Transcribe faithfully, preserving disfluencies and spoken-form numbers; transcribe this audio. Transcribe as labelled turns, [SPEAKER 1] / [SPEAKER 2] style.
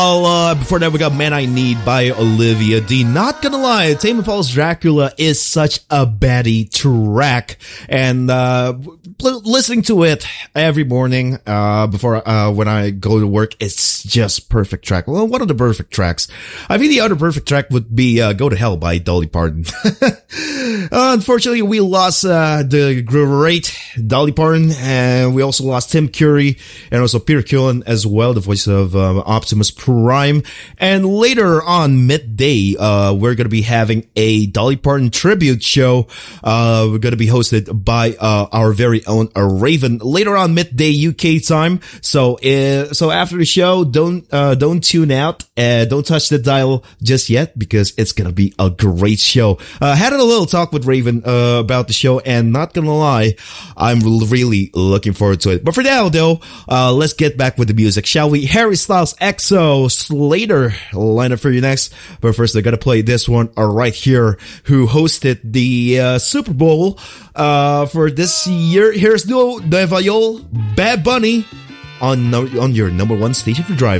[SPEAKER 1] Oh, uh, before that, we got Man I Need by Olivia Dean. Not gonna lie, Tame Impala's Dracula is such a baddie track. And, uh, listening to it every morning, uh, before, uh, when I go to work, it's just perfect track. Well, one of the perfect tracks. I think the other perfect track would be, uh, Go to Hell by Dolly Parton. uh, unfortunately, we lost, uh, the great Dolly Parton, and we also lost Tim Curry, and also Peter Cullen as well, the voice of, um, Optimus Prime. And later on midday, uh, we're going to be having a Dolly Parton tribute show. Uh, we're going to be hosted by, uh, our very own uh, Raven later on midday U K time. So, uh, so after the show, don't, uh, don't tune out and don't touch the dial just yet because it's going to be a great show. Uh, had a little talk with Raven, uh, about the show, and not gonna lie, I'm really looking forward to it. But for now though, uh, let's get back with the music, shall we? Harry Styles, X O, Slater line up for you next. But first, I gotta play this one uh, right here, who hosted the uh, Super Bowl uh, for this year. Here's Nueva York, Bad Bunny on, on your number one station for driving.